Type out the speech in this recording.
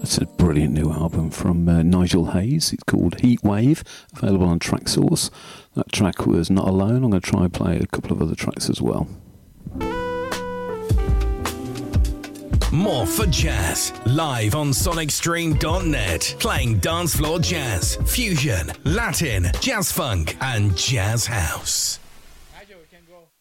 It's a brilliant new album from Nigel Hayes. It's called Heat Wave, available on Traxsource. That track was Not Alone. I'm going to try and play a couple of other tracks as well. More for Jazz, live on sonicstream.net, playing dance floor jazz, fusion, Latin, jazz funk and jazz house.